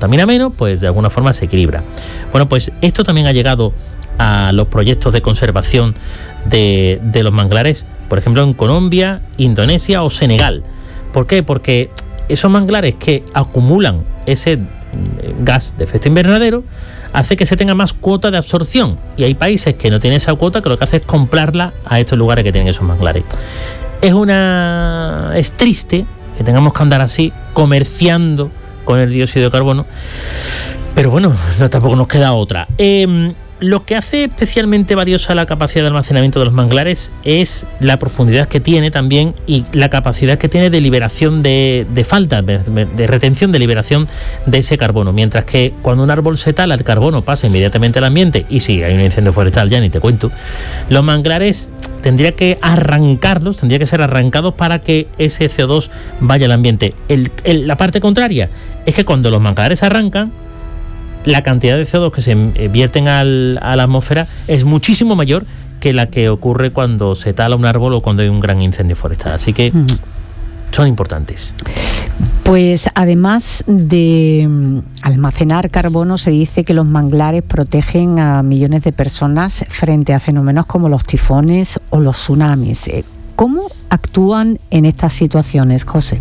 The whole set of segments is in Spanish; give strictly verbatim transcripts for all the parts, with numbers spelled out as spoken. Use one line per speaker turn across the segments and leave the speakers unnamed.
contamina menos, pues de alguna forma se equilibra. Bueno, pues esto también ha llegado a los proyectos de conservación de, de los manglares, por ejemplo en Colombia, Indonesia o Senegal. ¿Por qué? Porque esos manglares que acumulan ese gas de efecto invernadero hace que se tenga más cuota de absorción, y hay países que no tienen esa cuota, que lo que hace es comprarla a estos lugares que tienen esos manglares. Es una es triste que tengamos que andar así comerciando con el dióxido de carbono, pero bueno, no, tampoco nos queda otra. Eh, Lo que hace especialmente valiosa la capacidad de almacenamiento de los manglares es la profundidad que tiene también, y la capacidad que tiene de liberación de, de falta, de, de retención, de liberación de ese carbono. Mientras que cuando un árbol se tala, el carbono pasa inmediatamente al ambiente, y si hay un incendio forestal ya ni te cuento, los manglares tendría que arrancarlos, tendría que ser arrancados para que ese C O dos vaya al ambiente. El, el, la parte contraria es que cuando los manglares arrancan, la cantidad de C O dos que se vierten al, a la atmósfera es muchísimo mayor que la que ocurre cuando se tala un árbol o cuando hay un gran incendio forestal. Así que mm. son importantes.
Pues además de almacenar carbono, se dice que los manglares protegen a millones de personas frente a fenómenos como los tifones o los tsunamis. ¿Cómo actúan en estas situaciones, José?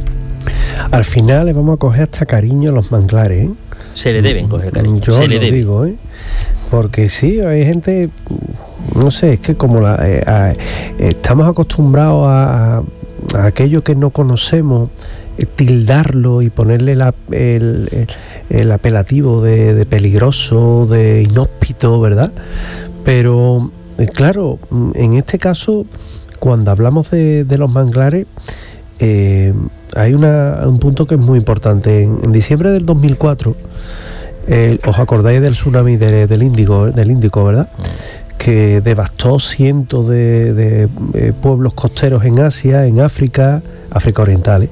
Al final le vamos a coger hasta cariño a los manglares, ¿eh?
Se le deben coger cariño.
Yo
se le
lo
debe.
digo, ¿eh? Porque sí, hay gente, no sé, es que como la, eh, a, estamos acostumbrados a, a, a aquello que no conocemos, eh, tildarlo y ponerle la, el, el, el apelativo de, de peligroso, de inhóspito, ¿verdad? Pero, eh, claro, en este caso, cuando hablamos de, de los manglares, eh, hay una, un punto que es muy importante. En, en diciembre del dos mil cuatro, eh, os acordáis del tsunami de, del Índico, del Índico, ¿verdad? Que devastó cientos de, de eh, pueblos costeros en Asia, en África, África Oriental, ¿eh?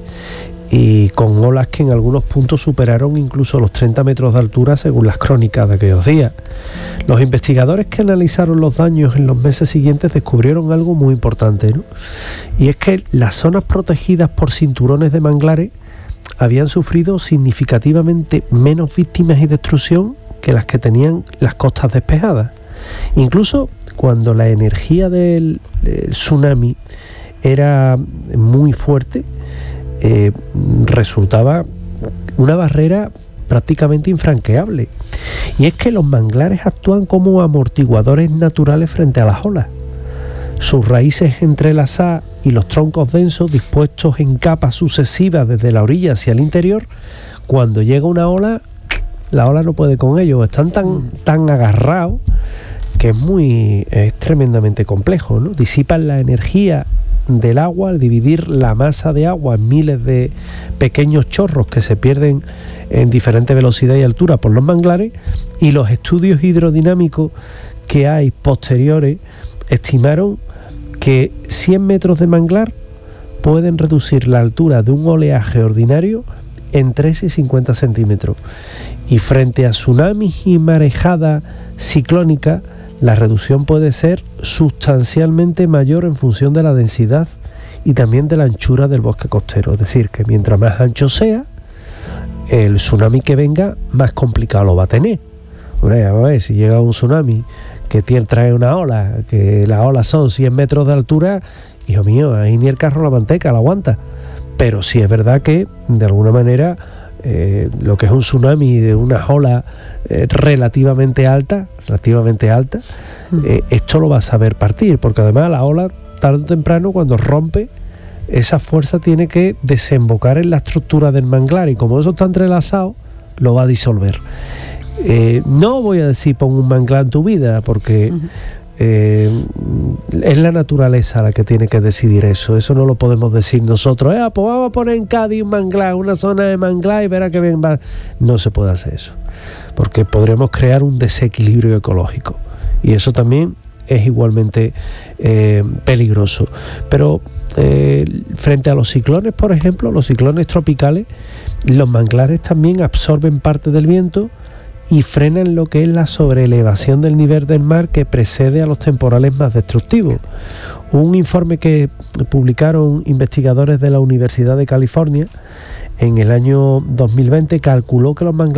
Y con olas que en algunos puntos superaron incluso los treinta metros de altura según las crónicas de aquellos días. Los investigadores que analizaron los daños en los meses siguientes descubrieron algo muy importante, ¿no? Y es que las zonas protegidas por cinturones de manglares habían sufrido significativamente menos víctimas y destrucción que las que tenían las costas despejadas. Incluso cuando la energía del, del tsunami era muy fuerte, Eh, resultaba una barrera prácticamente infranqueable. Y es que los manglares actúan como amortiguadores naturales frente a las olas. Sus raíces entrelazadas y los troncos densos dispuestos en capas sucesivas desde la orilla hacia el interior, cuando llega una ola, la ola no puede con ellos, están tan, tan agarrados que es muy es tremendamente complejo, ¿no? Disipan la energía del agua al dividir la masa de agua en miles de pequeños chorros que se pierden en diferente velocidad y altura por los manglares, y los estudios hidrodinámicos que hay posteriores estimaron que cien metros de manglar pueden reducir la altura de un oleaje ordinario en tres y cincuenta centímetros, y frente a tsunamis y marejadas ciclónicas la reducción puede ser sustancialmente mayor en función de la densidad y también de la anchura del bosque costero. Es decir, que mientras más ancho sea, el tsunami que venga, más complicado lo va a tener. Hombre, a ver, si llega un tsunami que tiene, trae una ola, que las olas son cien metros de altura, hijo mío, ahí ni el carro la manteca la aguanta. Pero sí es verdad que, de alguna manera, Eh, lo que es un tsunami de unas olas eh, relativamente altas, relativamente altas, eh, esto lo va a saber partir, porque además la ola, tarde o temprano, cuando rompe, esa fuerza tiene que desembocar en la estructura del manglar, y como eso está entrelazado, lo va a disolver. Eh, no voy a decir pon un manglar en tu vida, porque uh-huh. Eh, es la naturaleza la que tiene que decidir eso. Eso no lo podemos decir nosotros. Eh, pues vamos a poner en Cádiz un manglar, una zona de manglar, y verá que bien va. No se puede hacer eso, porque podremos crear un desequilibrio ecológico, y eso también es igualmente eh, peligroso. Pero eh, frente a los ciclones, por ejemplo, los ciclones tropicales, los manglares también absorben parte del viento y frenan lo que es la sobreelevación del nivel del mar que precede a los temporales más destructivos. Un informe que publicaron investigadores de la Universidad de California en el año dos mil veinte calculó que los manglares